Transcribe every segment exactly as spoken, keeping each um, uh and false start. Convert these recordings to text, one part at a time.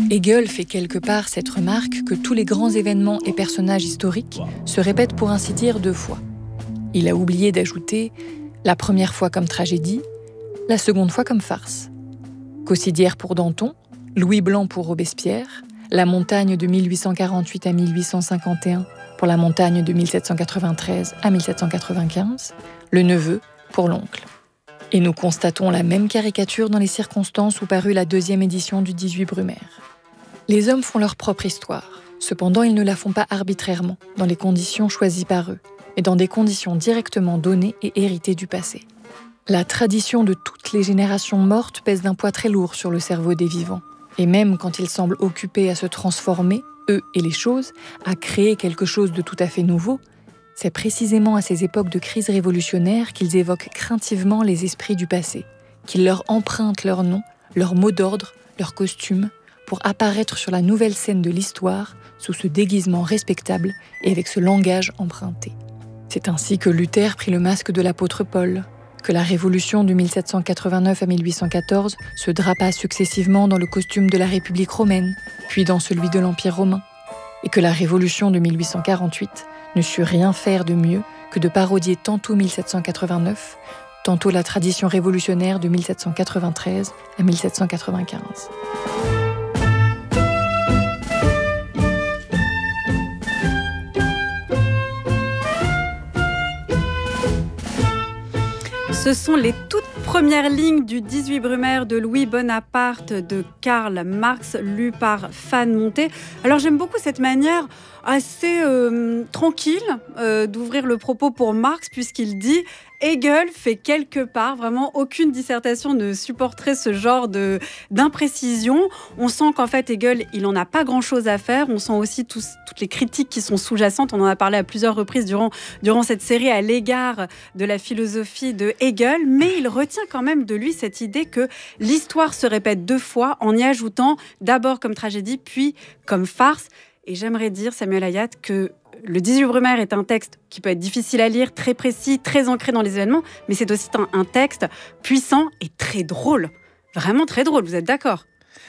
Hegel fait quelque part cette remarque que tous les grands événements et personnages historiques se répètent pour ainsi dire deux fois. Il a oublié d'ajouter la première fois comme tragédie, la seconde fois comme farce. Cossidière pour Danton, Louis Blanc pour Robespierre, La montagne de mille huit cent quarante-huit à mille huit cent cinquante et un pour La montagne de mille sept cent quatre-vingt-treize à mille sept cent quatre-vingt-quinze, Le neveu pour l'oncle. Et nous constatons la même caricature dans les circonstances où parut la deuxième édition du dix-huit Brumaire. Les hommes font leur propre histoire. Cependant, ils ne la font pas arbitrairement, dans les conditions choisies par eux, mais dans des conditions directement données et héritées du passé. La tradition de toutes les générations mortes pèse d'un poids très lourd sur le cerveau des vivants. Et même quand ils semblent occupés à se transformer, eux et les choses, à créer quelque chose de tout à fait nouveau, c'est précisément à ces époques de crise révolutionnaire qu'ils évoquent craintivement les esprits du passé, qu'ils leur empruntent leur nom, leurs mots d'ordre, leurs costumes, pour apparaître sur la nouvelle scène de l'histoire sous ce déguisement respectable et avec ce langage emprunté. C'est ainsi que Luther prit le masque de l'apôtre Paul, que la révolution de mille sept cent quatre-vingt-neuf à mille huit cent quatorze se drapa successivement dans le costume de la République romaine, puis dans celui de l'Empire romain, et que la révolution de mille huit cent quarante-huit ne sut rien faire de mieux que de parodier tantôt mille sept cent quatre-vingt-neuf, tantôt la tradition révolutionnaire de mille sept cent quatre-vingt-treize à mille sept cent quatre-vingt-quinze. Ce sont les toutes premières lignes du dix-huit Brumaire de Louis Bonaparte de Karl Marx, lues par Fan Monté. Alors j'aime beaucoup cette manière assez euh, tranquille euh, d'ouvrir le propos pour Marx, puisqu'il dit « Hegel fait quelque part ». Vraiment, aucune dissertation ne supporterait ce genre de, d'imprécision. On sent qu'en fait, Hegel, il n'en a pas grand-chose à faire. On sent aussi tous, toutes les critiques qui sont sous-jacentes. On en a parlé à plusieurs reprises durant, durant cette série à l'égard de la philosophie de Hegel. Mais il retient quand même de lui cette idée que l'histoire se répète deux fois en y ajoutant d'abord comme tragédie, puis comme farce. Et j'aimerais dire, Samuel Hayat, que le dix-huit Brumaire est un texte qui peut être difficile à lire, très précis, très ancré dans les événements, mais c'est aussi un, un texte puissant et très drôle. Vraiment très drôle, vous êtes d'accord ?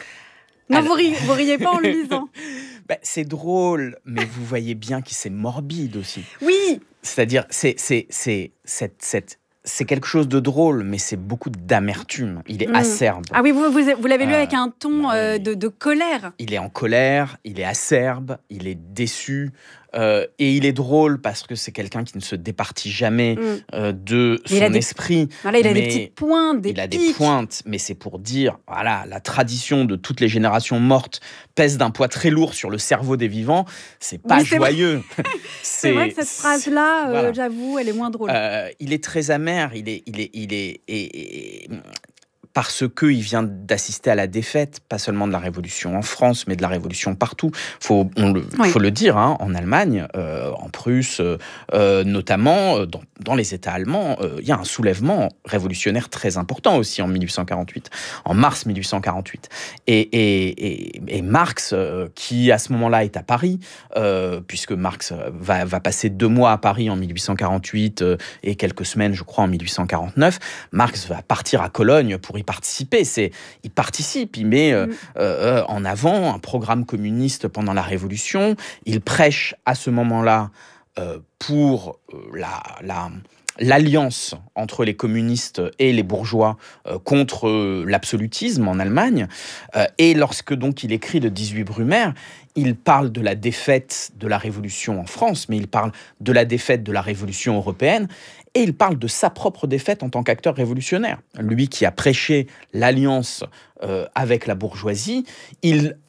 Non, Alors... vous, riez, vous riez pas en le lisant. Bah, c'est drôle, mais vous voyez bien que c'est morbide aussi. Oui. C'est-à-dire, c'est, c'est, c'est, cette, cette, c'est quelque chose de drôle, mais c'est beaucoup d'amertume. Il est mmh. acerbe. Ah oui, vous, vous, vous l'avez lu euh, avec un ton euh, de, de colère. Il est en colère, il est acerbe, il est déçu. Euh, et il est drôle parce que c'est quelqu'un qui ne se départit jamais mmh. euh, de son il esprit. Des... Voilà, il a des petites pointes, des Il a pics. des pointes, mais c'est pour dire, voilà, la tradition de toutes les générations mortes pèse d'un poids très lourd sur le cerveau des vivants. C'est pas oui, c'est joyeux. Vrai. c'est... c'est vrai que cette phrase-là, euh, voilà. j'avoue, elle est moins drôle. Euh, il est très amer. Il est, il est, il est, et, et, parce qu'il vient d'assister à la défaite, pas seulement de la Révolution en France, mais de la Révolution partout. Il faut, le, oui. faut le dire, hein, en Allemagne, euh, en Prusse, euh, notamment, dans, dans les États allemands, il euh, y a un soulèvement révolutionnaire très important aussi en mille huit cent quarante-huit, en mars mille huit cent quarante-huit. Et, et, et, et Marx, euh, qui à ce moment-là est à Paris, euh, puisque Marx va, va passer deux mois à Paris en mille huit cent quarante-huit euh, et quelques semaines, je crois, en mille huit cent quarante-neuf, Marx va partir à Cologne pour y participer. C'est, il participe, il met euh, mmh. euh, en avant un programme communiste pendant la Révolution. Il prêche à ce moment-là euh, pour euh, la, la, l'alliance entre les communistes et les bourgeois euh, contre euh, l'absolutisme en Allemagne. Euh, et lorsque donc il écrit le dix-huit Brumaire, il parle de la défaite de la Révolution en France, mais il parle de la défaite de la Révolution européenne. Et il parle de sa propre défaite en tant qu'acteur révolutionnaire. Lui qui a prêché l'alliance euh, avec la bourgeoisie, il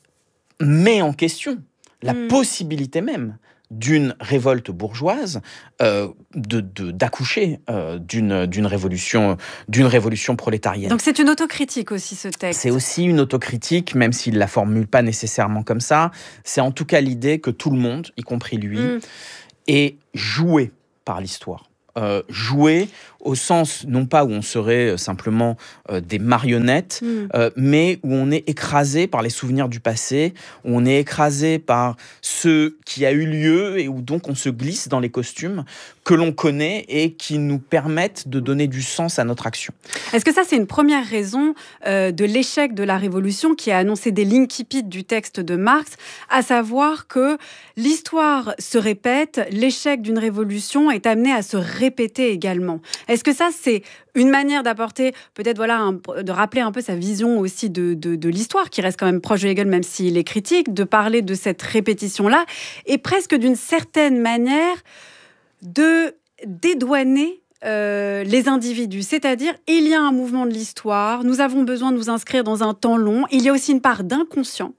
met en question la mmh. possibilité même d'une révolte bourgeoise, euh, de, de, d'accoucher euh, d'une, d'une, révolution, d'une révolution prolétarienne. Donc c'est une autocritique aussi, ce texte. C'est aussi une autocritique, même s'il ne la formule pas nécessairement comme ça. C'est en tout cas l'idée que tout le monde, y compris lui, mmh. est joué par l'histoire. Euh, joué au sens, non pas où on serait simplement euh, des marionnettes, mmh. euh, mais où on est écrasé par les souvenirs du passé, où on est écrasé par ce qui a eu lieu et où donc on se glisse dans les costumes que l'on connaît et qui nous permettent de donner du sens à notre action. Est-ce que ça, c'est une première raison euh, de l'échec de la Révolution qui a annoncé des l'incipit du texte de Marx, à savoir que l'histoire se répète, l'échec d'une révolution est amené à se répéter également. Est-ce que ça, c'est une manière d'apporter, peut-être voilà, un, de rappeler un peu sa vision aussi de, de, de l'histoire, qui reste quand même proche de Hegel, même s'il est critique, de parler de cette répétition-là, et presque d'une certaine manière de dédouaner Euh, les individus, c'est-à-dire il y a un mouvement de l'histoire, nous avons besoin de nous inscrire dans un temps long, il y a aussi une part d'inconscient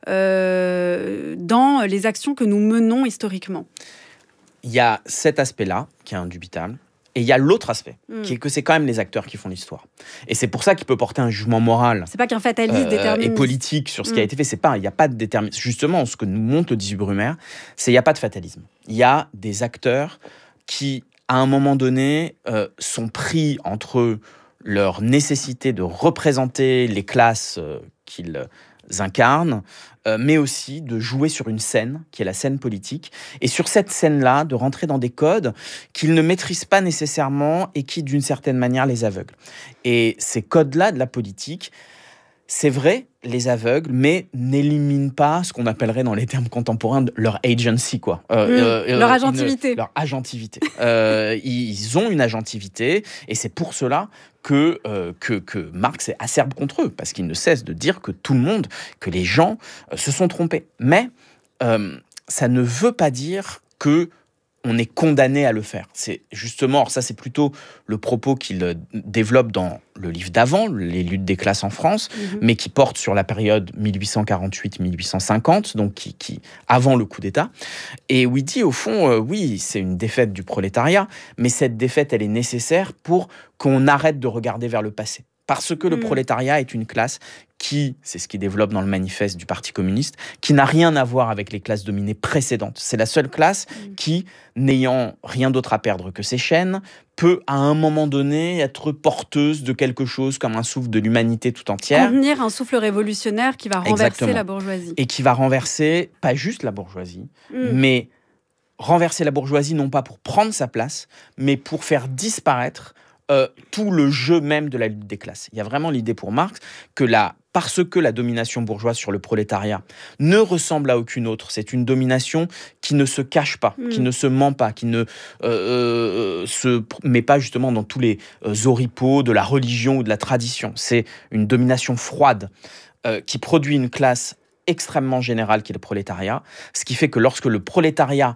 euh, dans les actions que nous menons historiquement. Il y a cet aspect-là qui est indubitable, et il y a l'autre aspect, mmh. qui est que c'est quand même les acteurs qui font l'histoire. Et c'est pour ça qu'il peut porter un jugement moral. C'est pas qu'un fataliste euh, déterministe. Et politique sur ce mmh. qui a été fait. C'est pas, il n'y a pas de déterminisme. Justement, ce que nous montre le dix-huit Brumaire, c'est qu'il n'y a pas de fatalisme. Il y a des acteurs qui, à un moment donné, euh, sont pris entre leur nécessité de représenter les classes euh, qu'ils incarnent, euh, mais aussi de jouer sur une scène, qui est la scène politique, et sur cette scène-là, de rentrer dans des codes qu'ils ne maîtrisent pas nécessairement et qui, d'une certaine manière, les aveuglent. Et ces codes-là de la politique, c'est vrai, les aveugles, mais n'éliminent pas ce qu'on appellerait dans les termes contemporains leur agency, quoi. Euh, mmh, euh, leur agentivité. Une, leur agentivité. euh, ils ont une agentivité, et c'est pour cela que, euh, que, que Marx est acerbe contre eux, parce qu'il ne cesse de dire que tout le monde, que les gens euh, se sont trompés. Mais euh, ça ne veut pas dire que on est condamné à le faire. C'est justement, alors ça c'est plutôt le propos qu'il développe dans le livre d'avant, Les luttes des classes en France, mmh. mais qui porte sur la période dix-huit cent quarante-huit dix-huit cent cinquante, donc qui, qui avant le coup d'État, et où il dit au fond, euh, oui, c'est une défaite du prolétariat, mais cette défaite, elle est nécessaire pour qu'on arrête de regarder vers le passé. Parce que le mmh. prolétariat est une classe qui, c'est ce qu'il développe dans le manifeste du Parti communiste, qui n'a rien à voir avec les classes dominées précédentes. C'est la seule classe mmh. qui, n'ayant rien d'autre à perdre que ses chaînes, peut à un moment donné être porteuse de quelque chose comme un souffle de l'humanité tout entière. Contenir un souffle révolutionnaire qui va renverser Exactement. La bourgeoisie. Et qui va renverser, pas juste la bourgeoisie, mmh. mais renverser la bourgeoisie non pas pour prendre sa place, mais pour faire disparaître Euh, tout le jeu même de la lutte des classes. Il y a vraiment l'idée pour Marx que la, parce que la domination bourgeoise sur le prolétariat ne ressemble à aucune autre, c'est une domination qui ne se cache pas, mmh. qui ne se ment pas, qui ne euh, euh, se met pas justement dans tous les euh, oripeaux de la religion ou de la tradition. C'est une domination froide euh, qui produit une classe extrêmement générale qui est le prolétariat, ce qui fait que lorsque le prolétariat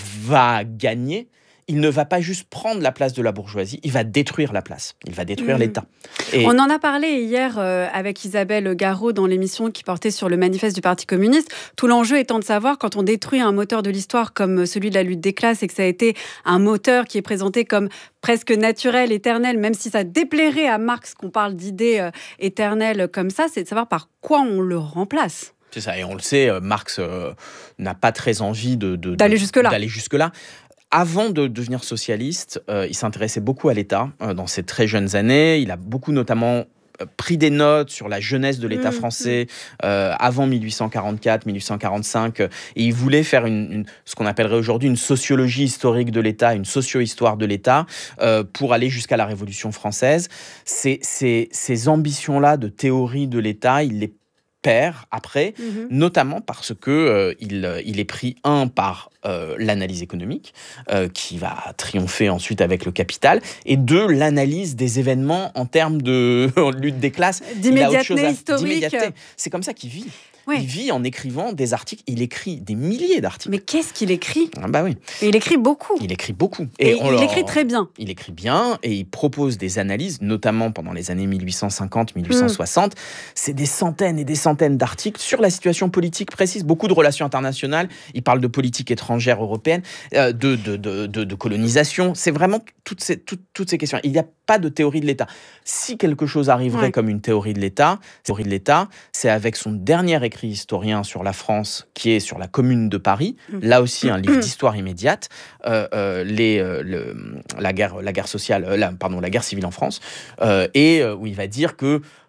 va gagner, il ne va pas juste prendre la place de la bourgeoisie, il va détruire la place, il va détruire mmh. l'État. Et on en a parlé hier euh, avec Isabelle Garot dans l'émission qui portait sur le manifeste du Parti communiste. Tout l'enjeu étant de savoir, quand on détruit un moteur de l'histoire comme celui de la lutte des classes et que ça a été un moteur qui est présenté comme presque naturel, éternel, même si ça déplairait à Marx qu'on parle d'idées euh, éternelles comme ça, c'est de savoir par quoi on le remplace. C'est ça, et on le sait, Marx euh, n'a pas très envie de, de, d'aller jusque-là. D'aller jusque-là. Avant de devenir socialiste, euh, il s'intéressait beaucoup à l'État euh, dans ses très jeunes années. Il a beaucoup notamment euh, pris des notes sur la jeunesse de l'État mmh, français euh, avant dix-huit cent quarante-quatre dix-huit cent quarante-cinq. Euh, et il voulait faire une, une, ce qu'on appellerait aujourd'hui une sociologie historique de l'État, une socio-histoire de l'État, euh, pour aller jusqu'à la Révolution française. Ces, ces, ces ambitions-là de théorie de l'État, il les perd après, mmh. notamment parce que euh, il, il est pris, un, par euh, l'analyse économique, euh, qui va triompher ensuite avec le capital, et deux, l'analyse des événements en termes de lutte des classes. D'immédiateté historique. D'immédiateté. C'est comme ça qu'il vit. Oui. Il vit en écrivant des articles. Il écrit des milliers d'articles. Mais qu'est-ce qu'il écrit ? Ah bah oui. Et il écrit beaucoup. Il écrit beaucoup. Et, et il leur... écrit très bien. Il écrit bien et il propose des analyses, notamment pendant les années dix-huit cent cinquante dix-huit cent soixante. Mmh. C'est des centaines et des centaines centaine d'articles sur la situation politique précise, beaucoup de relations internationales. Il parle de politique étrangère européenne, euh, de, de, de, de, de colonisation. C'est vraiment toutes ces, toutes, toutes ces questions. Il n'y a pas de théorie de l'État. Si quelque chose arriverait ouais. comme une théorie de l'État, théorie de l'État, c'est avec son dernier écrit historien sur la France, qui est sur la Commune de Paris. Mmh. Là aussi, un livre d'histoire immédiate. Euh, euh, les, euh, le, la guerre, la guerre sociale, euh, la, pardon, la guerre civile en France, euh, et euh, où il va dire que